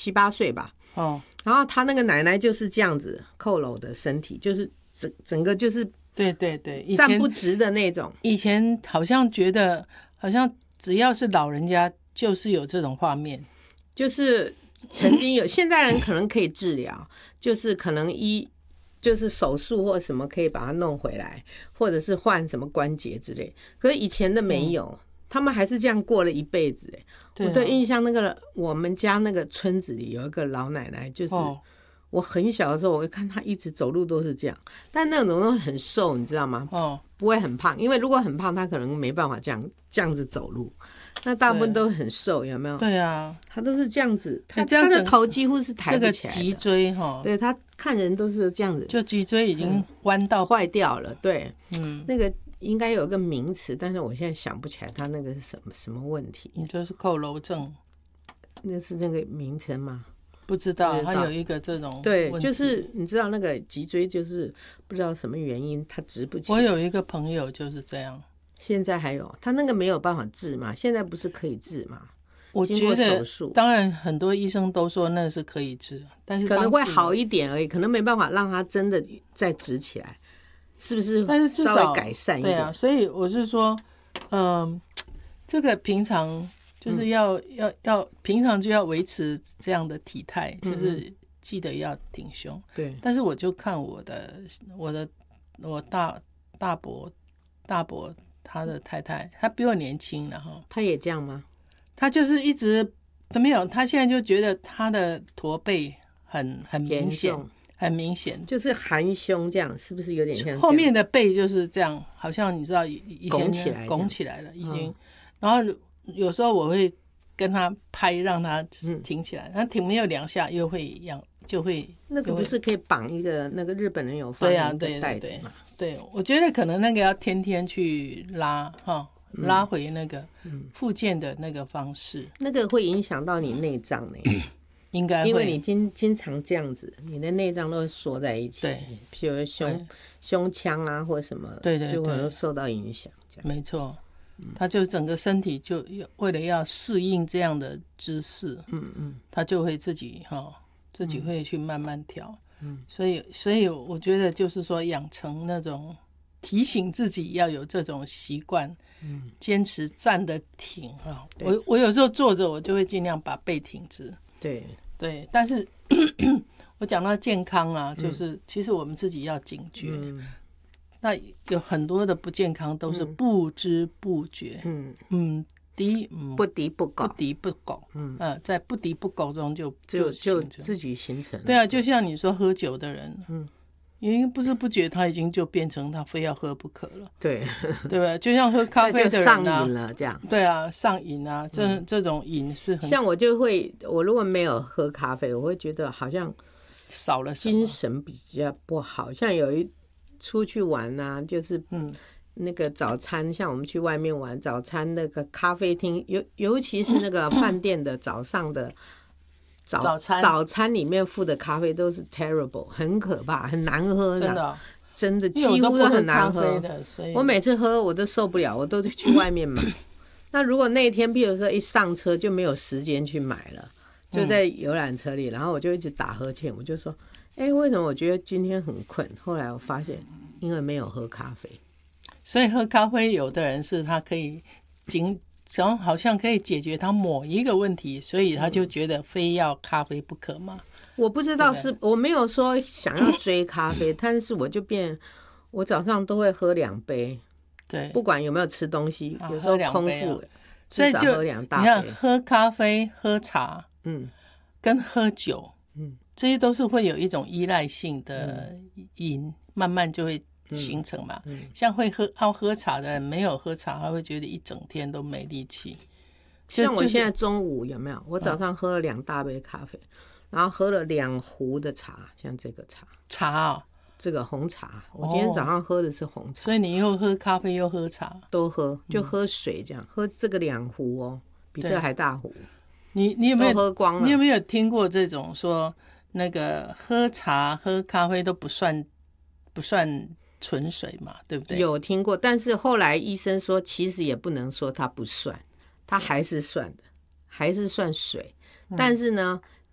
7-8岁吧。然后他那个奶奶就是这样子佝偻的身体，就是整个就是对， 站不直的那种。 以前好像觉得好像只要是老人家就是有这种画面， 就是曾经有，现代人可能可以治疗，就是可能就是手术或什么可以把它弄回来，或者是换什么关节之类。可是以前的没有，他们还是这样过了一辈子。我的印象，我们家那个村子里有一个老奶奶，就是我很小的时候，我看她一直走路都是这样，但那种都很瘦，你知道吗？不会很胖，因为如果很胖，她可能没办法这样子走路。那大部分都很瘦，有没有？ 对啊， 他都是这样子，他的头几乎是抬不起来的。 这个脊椎对，他看人都是这样子， 就脊椎已经弯到坏掉了。对，那个应该有个名词，但是我现在想不起来，他那个是什么问题？ 你就是佝偻症， 那是那个名称吗？ 不知道，他有一个这种对，就是你知道那个脊椎就是不知道什么原因，他直不起来。 我有一个朋友就是这样。 现在还有他那个没有办法治嘛？现在不是可以治吗？ 我觉得当然很多医生都说那是可以治，但是可能会好一点而已，可能没办法让他真的再直起来，是不是？ 但是至少稍微改善一点。 对啊，所以我是说，这个平常就是要平常就要维持这样的体态，就是记得要挺胸。 对， 但是我就看我大伯他的太太，他比我年轻了哈。 他也这样吗？ 他就是一直都没有，他现在就觉得他的驼背很明显，很明显， 就是含胸这样，是不是有点像？ 后面的背就是这样，好像你知道以前拱起来了，已经。然后有时候我会跟他拍，让他挺起来，他挺没有2下又会就会那个不是可以绑一个那个日本人有放一个带子吗？ 对，我觉得可能那个要天天去拉回那个复健的那个方式， 那个会影响到你内脏呢， 应该会， 因为你经常这样子，你的内脏都会缩在一起， 对， 比如胸腔啊或什么， 对， 就可能受到影响。 没错，他就整个身体就为了要适应这样的姿势，他就会自己会去慢慢调。所以我觉得就是说养成那种提醒自己要有这种习惯，坚持站得挺啊。我有时候坐着我就会尽量把背挺直。对，但是我讲到健康啊，就是其实我们自己要警觉。那有很多的不健康都是不知不觉。不敌不苟，在不敌不苟中就自己形成。 对啊，就像你说喝酒的人，因为不知不觉他已经就变成他非要喝不可了。 对吧？就像喝咖啡的人上瘾了这样。 对啊，上瘾啊，这种瘾是很像我如果没有喝咖啡，我会觉得好像少了精神比较不好。像出去玩啊，就是那个早餐，像我们去外面玩早餐，那个咖啡厅，尤其是那个饭店的早上的早餐里面附的咖啡都是 terrible， 很可怕，很难喝的，真的几乎都很难喝。我每次喝我都受不了，我都去外面买。那如果那天譬如说一上车就没有时间去买了，就在游览车里，然后我就一直打呵欠，我就说为什么我觉得今天很困？后来我发现因为没有喝咖啡。 所以喝咖啡，有的人是他可以好像可以解决他某一个问题，所以他就觉得非要咖啡不可嘛。 我不知道我没有说想要追咖啡，但是我早上都会喝2杯， 对， 不管有没有吃东西，有时候空腹， 所以就喝2大杯。 你看，喝咖啡、喝茶，跟喝酒，这些都是会有一种依赖性的瘾，慢慢就会形成嘛。像会喝茶的人，没有喝茶他会觉得一整天都没力气。 像我现在中午有没有？我早上喝了2大杯咖啡，然后喝了2壶的茶，像这个茶这个红茶，我今天早上喝的是红茶。 所以你又喝咖啡又喝茶， 都喝，就喝水这样，喝这个2壶哦，比这还大壶。 你有没有喝光了？ 你有没有听过这种说那个喝茶喝咖啡都不算纯水嘛，对不对？ 有听过，但是后来医生说其实也不能说它不算，它还是算的，还是算水。但是呢